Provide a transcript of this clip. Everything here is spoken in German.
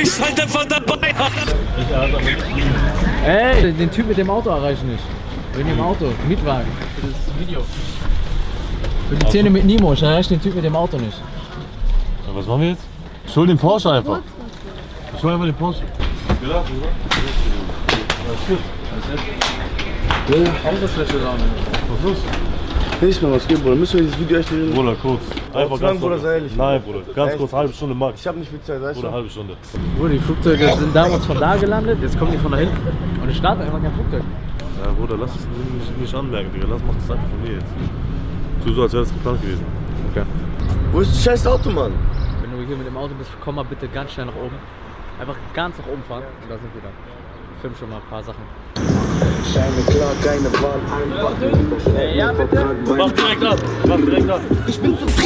Ich halt einfach dabei. Ey, den Typ mit dem Auto erreichen nicht. Mit dem Auto, Mietwagen. Für das Video. Für die Szene mit Nemo, ich erreiche den Typ mit dem Auto nicht. Ja, was machen wir jetzt? Ich hol den Porsche einfach. Ich hol einfach den Porsche. Alles gut. Außerfläche da. Was ist los? Nicht mehr was geht, Bruder. Müssen wir dieses Video echt reden? Bruder, kurz. Einfach lang, ganz Bruder, kurz. sei ehrlich. Nein, Bruder. Ganz Echt? kurz, halbe Stunde max. Ich hab nicht viel Zeit, weißt Bruder, du? halbe Stunde. Bruder, die Flugzeuge sind damals von da gelandet, jetzt kommen die von da hinten. Und es startet einfach kein Flugzeug. Ja, Bruder, lass es nicht anmerken, Digga. Mach das einfach von mir jetzt. Tu so, als wäre das geplant gewesen. Okay. Wo ist das scheiß Auto, Mann? Wenn du hier mit dem Auto bist, komm mal bitte ganz schnell nach oben. Einfach ganz nach oben fahren und da sind wir dann. Film schon mal ein paar Sachen. Scheine klar, keine Wahl. Ja, bitte. Mach direkt ab. Mach direkt ab. Ich bin zufrieden.